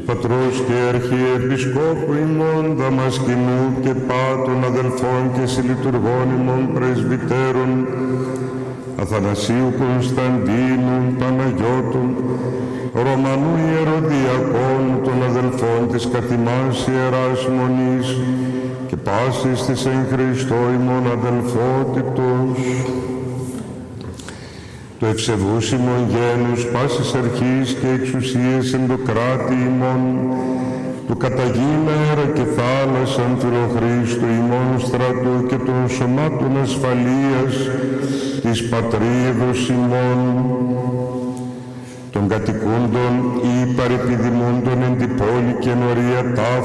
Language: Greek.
Πατρός και Αρχιεπισκόπου ημών Δαμασκηνού και Πάτων αδελφών και συλλειτουργών ημών πρεσβυτέρων Αθανασίου Κωνσταντίνου Παναγιώτου Ρωμανού Ιεροδιακόνου των αδελφών της καθημάς Ιεράς Μονής και πάσης της εν Χριστώ ημών αδελφότητος το ευσεβούς ημών γένους πάσης αρχής και εξουσίες εν το κράτη ημών του καταγήν αέρα και θάλασσαν φιλοχρήστου ημών στρατού και των σωμάτων ασφαλείας της πατρίδος ημών των κατοικούντων ή παρεπιδημούντων εν την πόλη και νωρία